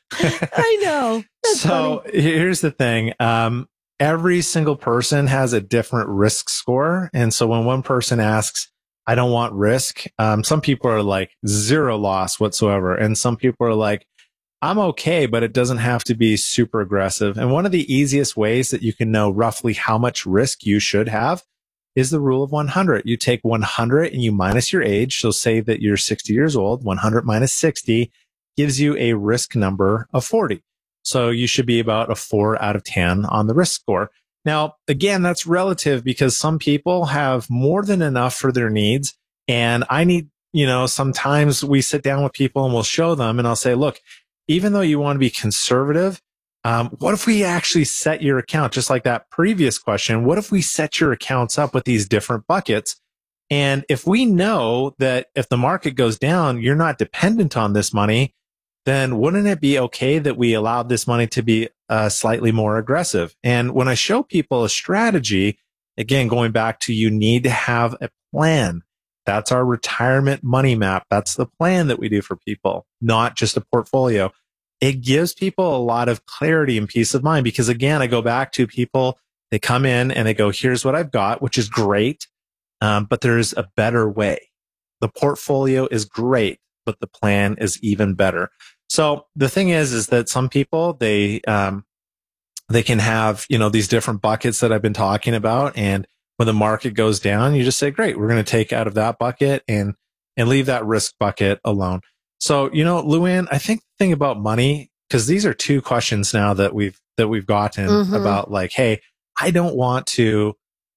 I know. That's so funny. Here's the thing. Every single person has a different risk score. And so when one person asks, I don't want risk, some people are like zero loss whatsoever. And some people are like, I'm okay, but it doesn't have to be super aggressive. And one of the easiest ways that you can know roughly how much risk you should have is the rule of 100. You take 100 and you minus your age. So say that you're 60 years old, 100 minus 60 gives you a risk number of 40. So you should be about a 4 out of 10 on the risk score. Now, again, that's relative because some people have more than enough for their needs. And I need, sometimes we sit down with people and we'll show them and I'll say, look, even though you want to be conservative, what if we actually set your account, just like that previous question, what if we set your accounts up with these different buckets? And if we know that if the market goes down, you're not dependent on this money, then wouldn't it be okay that we allowed this money to be slightly more aggressive? And when I show people a strategy, again, going back to you need to have a plan. That's our retirement money map. That's the plan that we do for people, not just a portfolio. It gives people a lot of clarity and peace of mind because, again, I go back to people, they come in and they go, here's what I've got, which is great, but there's a better way. The portfolio is great, but the plan is even better. So the thing is that some people, they They can have, these different buckets that I've been talking about. And when the market goes down, you just say, great, we're going to take out of that bucket and leave that risk bucket alone. So, Luann, I think the thing about money, because these are two questions now that we've gotten about like, hey, I don't want to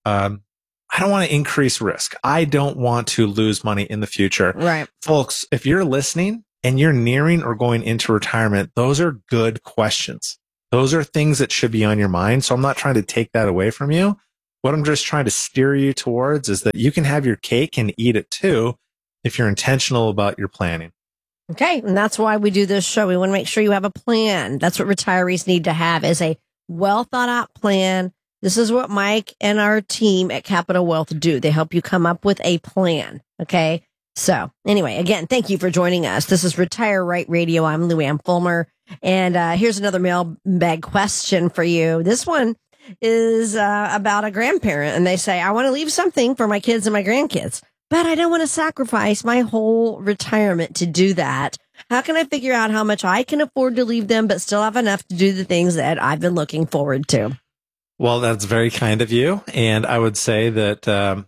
increase risk. I don't want to lose money in the future. Right. Folks, if you're listening and you're nearing or going into retirement, those are good questions. Those are things that should be on your mind. So I'm not trying to take that away from you. What I'm just trying to steer you towards is that you can have your cake and eat it too if you're intentional about your planning. Okay. And that's why we do this show. We want to make sure you have a plan. That's what retirees need to have, is a well thought out plan. This is what Mike and our team at Capital Wealth do. They help you come up with a plan. Okay. So anyway, again, thank you for joining us. This is Retire Right Radio. I'm Luann Fulmer. And here's another mailbag question for you. This one is about a grandparent. And they say, I want to leave something for my kids and my grandkids, but I don't want to sacrifice my whole retirement to do that. How can I figure out how much I can afford to leave them, but still have enough to do the things that I've been looking forward to? Well, that's very kind of you. And I would say that,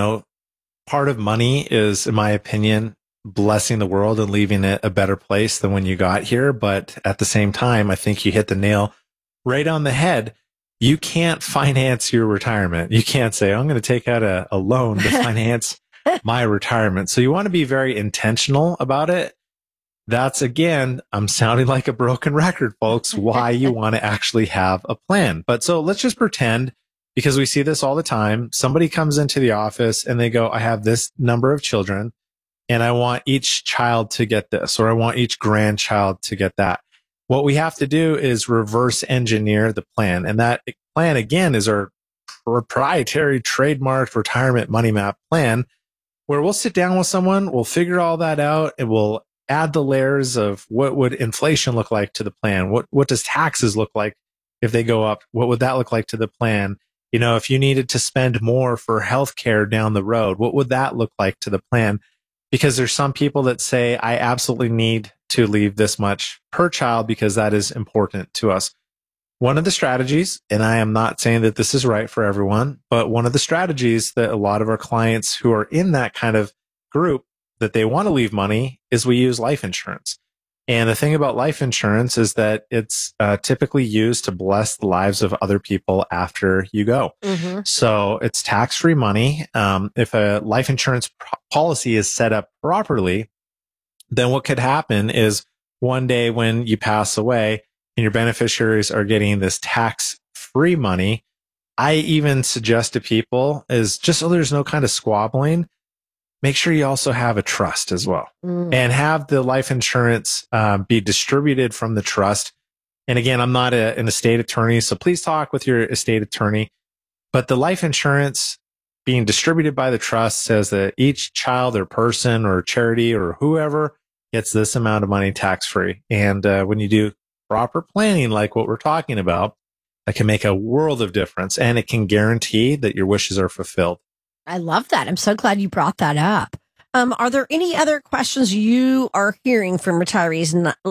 part of money is, in my opinion, blessing the world and leaving it a better place than when you got here. But at the same time, I think you hit the nail right on the head. You can't finance your retirement. You can't say, I'm going to take out a loan to finance my retirement. So you want to be very intentional about it. That's, again, I'm sounding like a broken record, folks, why you want to actually have a plan. But so let's just pretend, because we see this all the time. Somebody comes into the office and they go, I have this number of children and I want each child to get this, or I want each grandchild to get that. What we have to do is reverse engineer the plan. And that plan, again, is our proprietary trademarked retirement money map plan, where we'll sit down with someone, we'll figure all that out, and we'll add the layers of what would inflation look like to the plan? What does taxes look like if they go up? What would that look like to the plan? If you needed to spend more for healthcare down the road, what would that look like to the plan? Because there's some people that say, I absolutely need to leave this much per child because that is important to us. One of the strategies, and I am not saying that this is right for everyone, but one of the strategies that a lot of our clients who are in that kind of group that they want to leave money is we use life insurance. And the thing about life insurance is that it's typically used to bless the lives of other people after you go. Mm-hmm. So it's tax-free money. If a life insurance policy is set up properly, then what could happen is one day when you pass away and your beneficiaries are getting this tax-free money, I even suggest to people is just so there's no kind of squabbling, make sure you also have a trust as well and have the life insurance be distributed from the trust. And again, I'm not an estate attorney, so please talk with your estate attorney. But the life insurance being distributed by the trust says that each child or person or charity or whoever gets this amount of money tax-free. And when you do proper planning like what we're talking about, that can make a world of difference, and it can guarantee that your wishes are fulfilled. I love that. I'm so glad you brought that up. Are there any other questions you are hearing from retirees,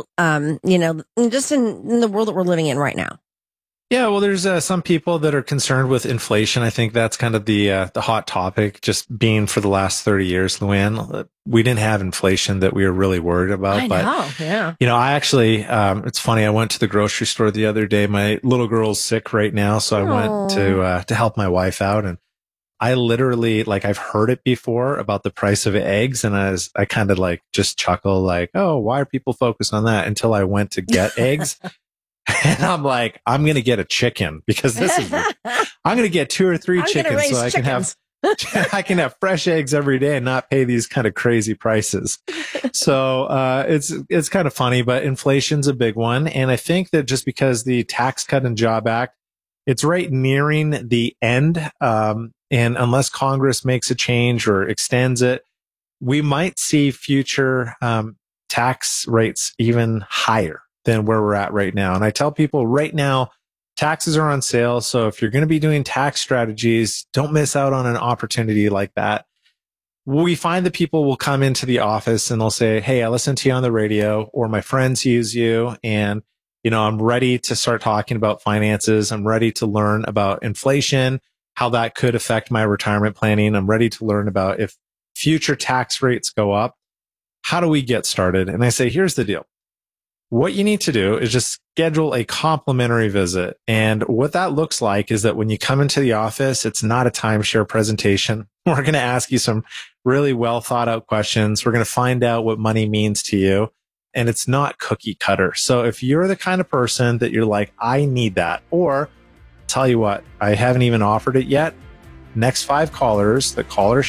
just in the world that we're living in right now? Yeah, well, there's some people that are concerned with inflation. I think that's kind of the hot topic, just being for the last 30 years, Luann. We didn't have inflation that we were really worried about. I know, yeah. I actually, it's funny, I went to the grocery store the other day. My little girl's sick right now, so I went to help my wife out, and I literally, I've heard it before about the price of eggs, and I kind of just chuckle oh, why are people focused on that, until I went to get eggs. And I'm like, I'm going to get a chicken because I'm going to get 2 or 3 chickens so I can have fresh eggs every day and not pay these kind of crazy prices. So, it's kind of funny, but inflation's a big one. And I think that just because the Tax Cut and Job Act, it's right nearing the end. And unless Congress makes a change or extends it, we might see future, tax rates even higher than where we're at right now. And I tell people right now, taxes are on sale. So if you're going to be doing tax strategies, don't miss out on an opportunity like that. We find that people will come into the office and they'll say, hey, I listened to you on the radio, or my friends use you, and I'm ready to start talking about finances. I'm ready to learn about inflation, how that could affect my retirement planning. I'm ready to learn about if future tax rates go up. How do we get started? And I say, here's the deal. What you need to do is just schedule a complimentary visit. And what that looks like is that when you come into the office, it's not a timeshare presentation. We're going to ask you some really well thought out questions. We're going to find out what money means to you. And it's not cookie cutter. So if you're the kind of person that you're like, I need that, or tell you what, I haven't even offered it yet. Next 5 callers that call our